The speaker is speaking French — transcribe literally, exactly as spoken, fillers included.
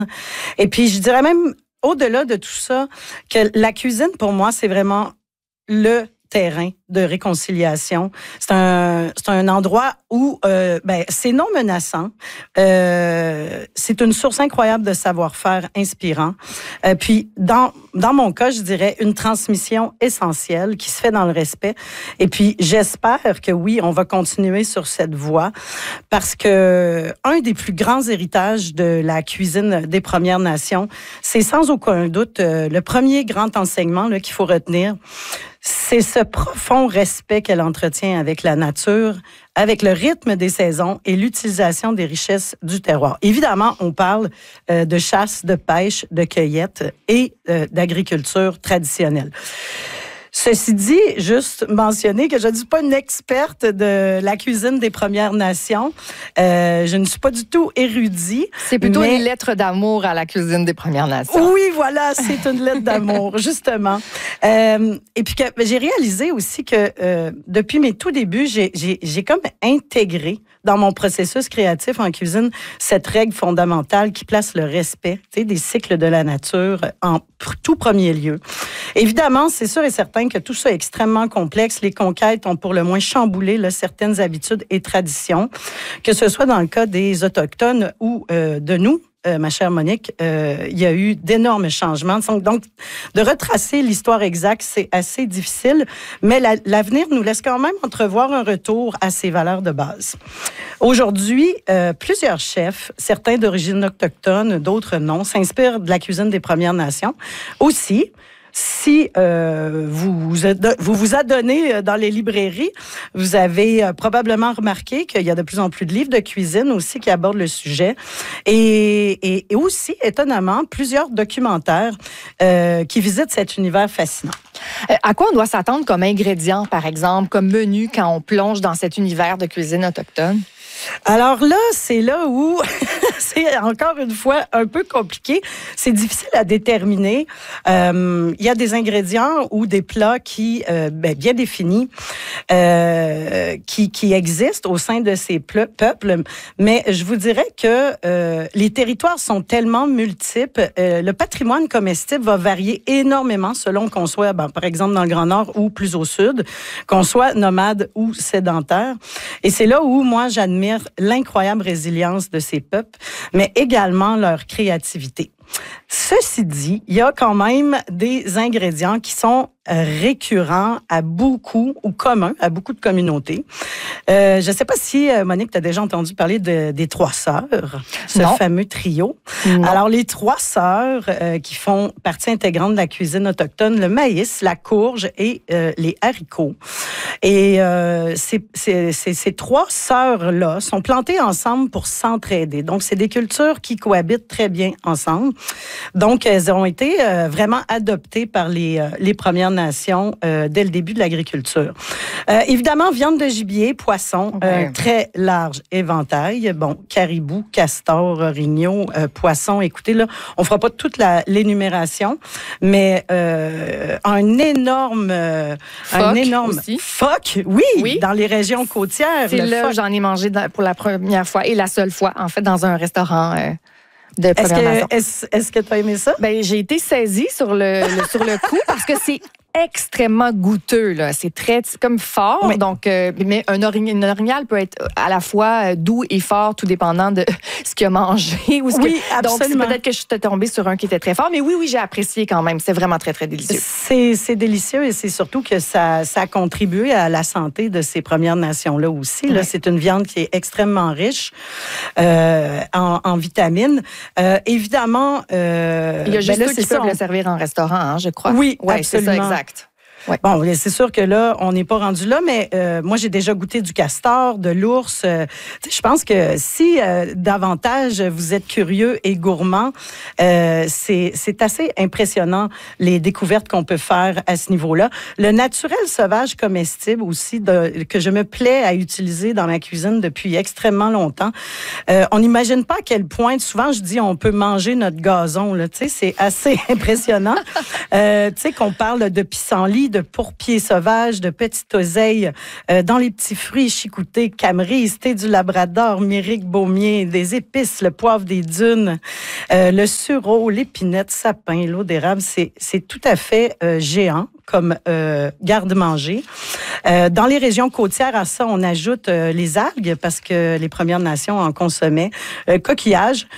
Et puis, je dirais même, au-delà de tout ça, que la cuisine, pour moi, c'est vraiment le terrain de réconciliation. C'est un, c'est un endroit où euh, ben, c'est non menaçant. Euh, c'est une source incroyable de savoir-faire inspirant. Euh, puis, dans, dans mon cas, je dirais une transmission essentielle qui se fait dans le respect. Et puis, j'espère que oui, on va continuer sur cette voie parce que un des plus grands héritages de la cuisine des Premières Nations, c'est sans aucun doute euh, le premier grand enseignement là, qu'il faut retenir. C'est ce profond respect qu'elle entretient avec la nature, avec le rythme des saisons et l'utilisation des richesses du terroir. Évidemment, on parle euh, de chasse, de pêche, de cueillette et euh, d'agriculture traditionnelle. Ceci dit, juste mentionner que je ne suis pas une experte de la cuisine des Premières Nations. Euh, je ne suis pas du tout érudite. C'est plutôt mais... une lettre d'amour à la cuisine des Premières Nations. Oui, voilà, c'est une lettre d'amour, justement. Euh, et puis que j'ai réalisé aussi que euh, depuis mes tout débuts, j'ai, j'ai, j'ai comme intégré dans mon processus créatif en cuisine cette règle fondamentale qui place le respect, tu sais, des cycles de la nature en tout premier lieu. Évidemment, c'est sûr et certain que tout ça est extrêmement complexe. Les conquêtes ont pour le moins chamboulé là, certaines habitudes et traditions, que ce soit dans le cas des Autochtones ou euh, de nous. Euh, ma chère Monique, euh, il y a eu d'énormes changements. Donc, de retracer l'histoire exacte, c'est assez difficile, mais la, l'avenir nous laisse quand même entrevoir un retour à ces valeurs de base. Aujourd'hui, euh, plusieurs chefs, certains d'origine autochtone, d'autres non, s'inspirent de la cuisine des Premières Nations. Aussi, si euh, vous, vous vous adonnez dans les librairies, vous avez euh, probablement remarqué qu'il y a de plus en plus de livres de cuisine aussi qui abordent le sujet. Et, et, et aussi, étonnamment, plusieurs documentaires euh, qui visitent cet univers fascinant. À quoi on doit s'attendre comme ingrédient, par exemple, comme menu quand on plonge dans cet univers de cuisine autochtone? Alors là, c'est là où c'est encore une fois un peu compliqué. C'est difficile à déterminer. Euh, il y a des ingrédients ou des plats qui, euh, ben, bien définis, euh, qui, qui existent au sein de ces ple- peuples. Mais je vous dirais que euh, les territoires sont tellement multiples. Euh, le patrimoine comestible va varier énormément selon qu'on soit, ben, par exemple, dans le Grand Nord ou plus au sud, qu'on soit nomade ou sédentaire. Et c'est là où moi, j'admire l'incroyable résilience de ces peuples, mais également leur créativité. Ceci dit, il y a quand même des ingrédients qui sont récurrents à beaucoup, ou communs à beaucoup de communautés. Euh, je ne sais pas si, Monique, tu as déjà entendu parler de, des Trois Sœurs, ce non. fameux trio. Non. Alors, les Trois Sœurs euh, qui font partie intégrante de la cuisine autochtone, le maïs, la courge et euh, les haricots. Et euh, ces, ces, ces, ces trois sœurs-là sont plantées ensemble pour s'entraider. Donc, c'est des cultures qui cohabitent très bien ensemble. Donc, elles ont été euh, vraiment adoptées par les, euh, les Premières Nations euh, dès le début de l'agriculture. Euh, évidemment, viande de gibier, poisson, ouais. euh, très large éventail. Bon, caribou, castor, orignaux, euh, poisson. Écoutez, là, on fera pas toute la, l'énumération, mais euh, un énorme... Euh, phoque un énorme aussi. Phoque, oui, oui, dans les régions côtières. C'est là phoque. où j'en ai mangé pour la première fois et la seule fois, en fait, dans un restaurant... Euh De est-ce que, est-ce, est-ce que tu as aimé ça? Ben, j'ai été saisie sur le, le sur le coup parce que c'est extrêmement goûteux là, c'est très c'est comme fort oui. donc euh, mais un orignal, un orignal peut être à la fois doux et fort tout dépendant de ce qu'il a mangé ou ce oui, que... donc c'est peut-être que je suis tombée sur un qui était très fort, mais oui oui, j'ai apprécié quand même, c'est vraiment très très délicieux. C'est c'est délicieux et c'est surtout que ça ça a contribué à la santé de ces Premières Nations là aussi là, oui. C'est une viande qui est extrêmement riche euh, en, en vitamines. Euh, évidemment euh, il y a juste ben là, ceux qui ça, peuvent on... le servir en restaurant, hein, je crois. Oui, ouais, absolument. C'est ça, exact. Ouais. Bon, c'est sûr que là, on n'est pas rendu là, mais euh, moi, j'ai déjà goûté du castor, de l'ours. Euh, je pense que si euh, davantage vous êtes curieux et gourmand, euh, c'est, c'est assez impressionnant les découvertes qu'on peut faire à ce niveau-là. Le naturel sauvage comestible aussi, de, que je me plais à utiliser dans ma cuisine depuis extrêmement longtemps. Euh, on n'imagine pas à quel point, souvent, je dis, on peut manger notre gazon. Là, tu sais, c'est assez impressionnant. euh, tu sais, qu'on parle de pissenlit, de pourpier sauvage, de petite oseille, euh, dans les petits fruits chicoutés, camerise, thé du Labrador, myrique, baumier, des épices, le poivre des dunes, euh, le sureau, l'épinette, sapin, l'eau d'érable, c'est, c'est tout à fait euh, géant comme euh, garde-manger. Euh, dans les régions côtières, à ça, on ajoute euh, les algues parce que les Premières Nations en consommaient. Euh, coquillages,